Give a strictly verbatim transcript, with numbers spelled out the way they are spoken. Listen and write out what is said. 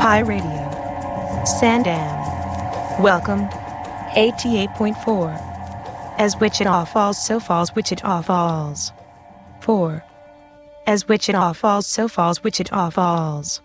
Pi Radio. Sandam. Welcome. eighty-eight point four. As Wichita Falls, so falls Wichita Falls. four. As Wichita Falls, so falls Wichita Falls.